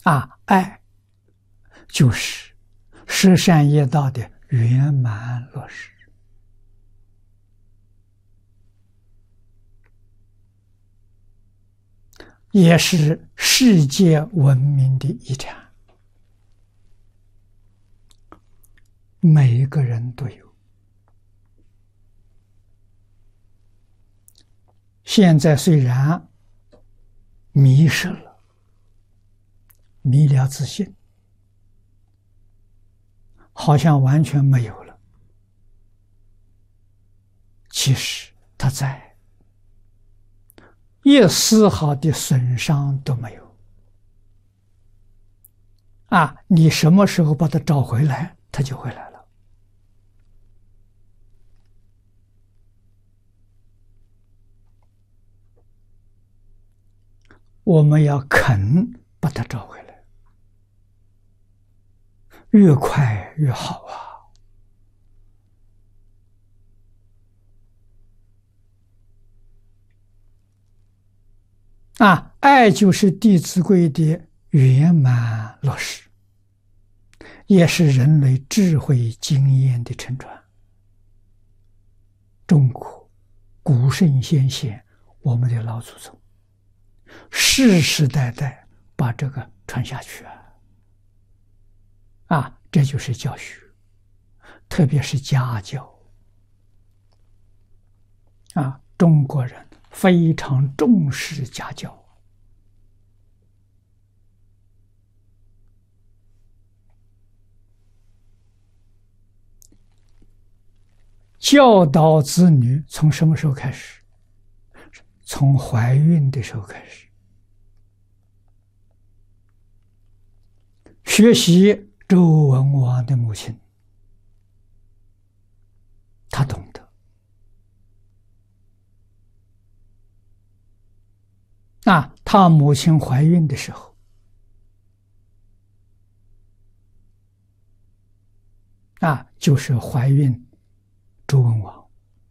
爱就是十善业道的圆满落实。也是世界文明的遗产，每一个人都有。现在虽然迷失了，迷了自信，好像完全没有了，其实它在。一丝毫的损伤都没有你什么时候把它找回来，它就回来了。我们要肯把它找回来，越快越好爱就是《弟子规》的圆满落实，也是人类智慧经验的承传。中国古圣先贤，我们的老祖宗，世世代代把这个传下去这就是教学，特别是家教中国人非常重视家教。教导子女从什么时候开始？从怀孕的时候开始。学习周文王的母亲，她懂得她母亲怀孕的时候就是怀孕周文王。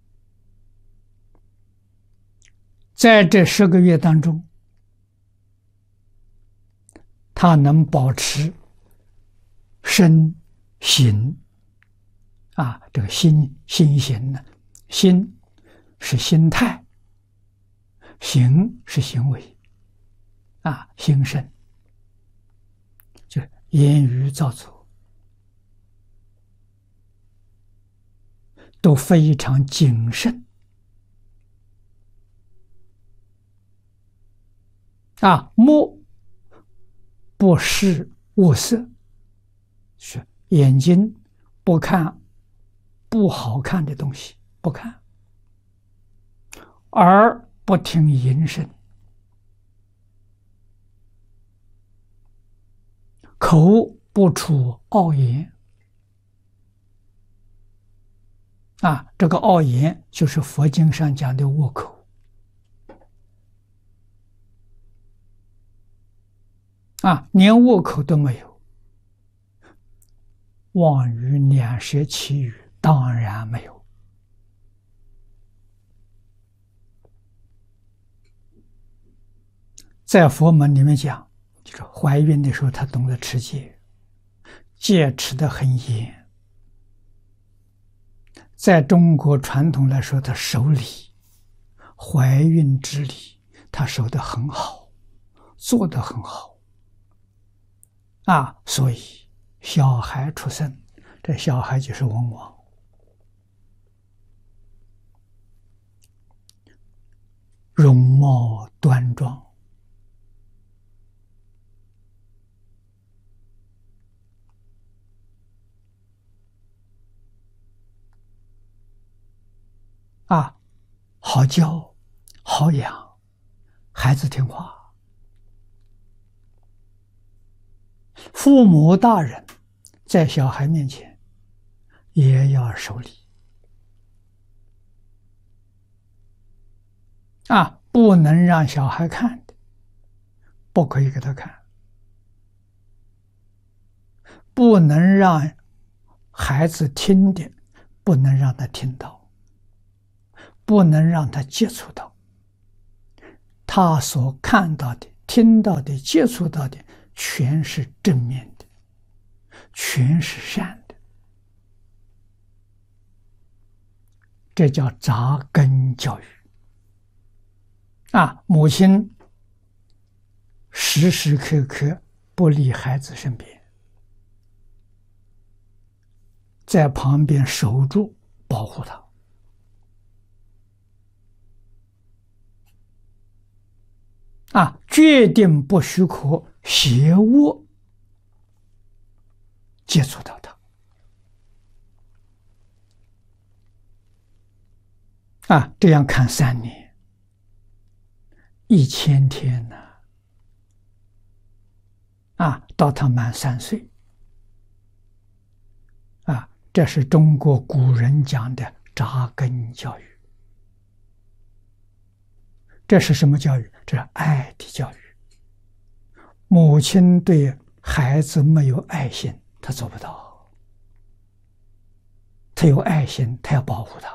在这10个月当中，他能保持身形这个心形呢，心是心态，行是行为心身，就是言语造作都非常谨慎目不视物色，是眼睛不看不好看的东西，不看；耳不听淫声，口不出傲言这个傲言就是佛经上讲的恶口连恶口都没有，妄语两舌绮语当然没有。在佛门里面讲，就是怀孕的时候她懂得持戒，戒持得很严。在中国传统来说，她守礼，怀孕之礼她守得很好，做得很好所以小孩出生，这小孩就是文王。容貌端庄好教好养，孩子听话。父母大人在小孩面前也要守礼不能让小孩看的不可以给他看，不能让孩子听的不能让他听到，不能让他接触到。他所看到的、听到的、接触到的全是正面的，全是善的，这叫扎根教育。母亲时时刻刻不离孩子身边，在旁边守住保护他，决定不许可邪恶接触到他。这样看3年，1000天呢，到他满3岁，这是中国古人讲的扎根教育。这是什么教育？这是爱的教育。母亲对孩子没有爱心，他做不到。他有爱心，他要保护他，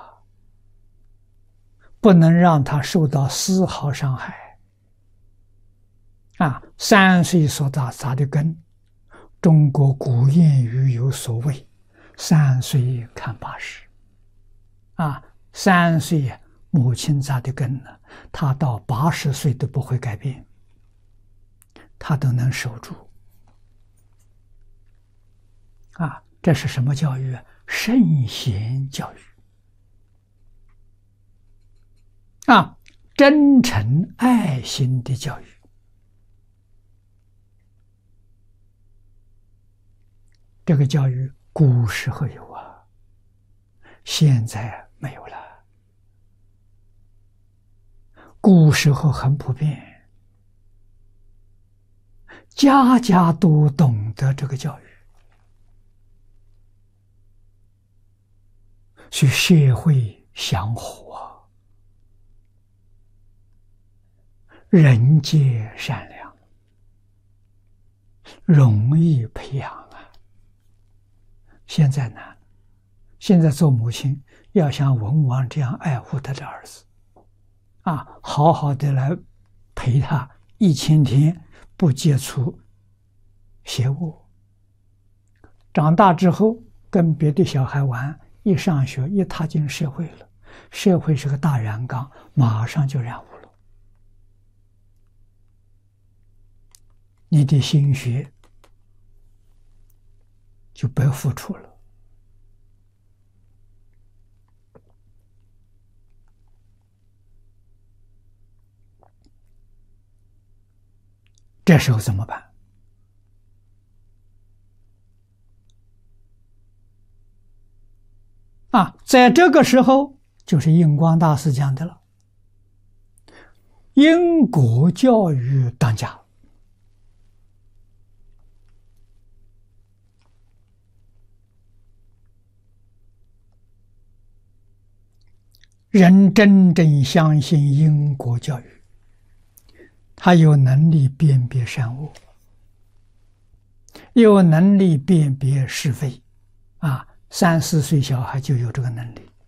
不能让他受到丝毫伤害。3岁所扎的根，中国古谚语有所谓3岁看8十。3岁母亲扎的根呢，他到80岁都不会改变，他都能守住。这是什么教育？圣贤教育。真诚爱心的教育。这个教育古时候有现在没有了。古时候很普遍，家家都懂得这个教育，所以社会祥和，人皆善良，容易培养现在难，现在做母亲要像文王这样爱护他的儿子，好好的来陪他1000天，不接触邪恶。长大之后跟别的小孩玩，一上学一踏进社会了，社会是个大染缸，马上就染污了。你的心血就白付出了。这时候怎么办？在这个时候就是印光大师讲的了，因果教育当家。人真正相信因果教育，他有能力辨别善恶，有能力辨别是非，3、4岁小孩就有这个能力。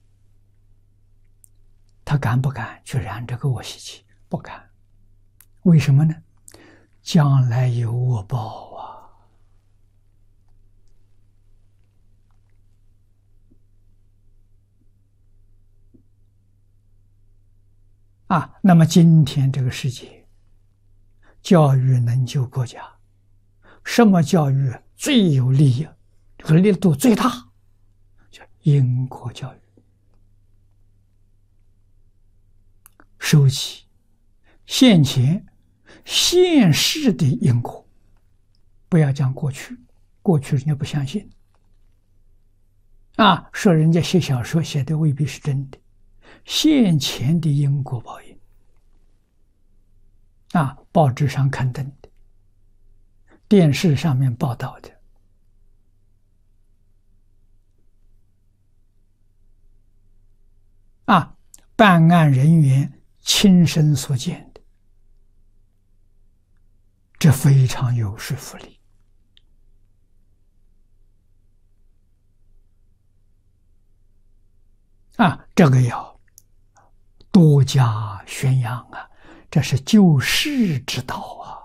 他敢不敢去染这个恶习气？不敢。为什么呢？将来有恶报那么今天这个世界，教育能救国家，什么教育最有利益，这个力度最大？叫因果教育。收起现前现世的因果，不要讲过去，过去人家不相信说人家写小说写的未必是真的。现前的因果报应报纸上刊登的，电视上面报道的办案人员亲身所见的，这非常有说服力这个要多加宣扬这是救世之道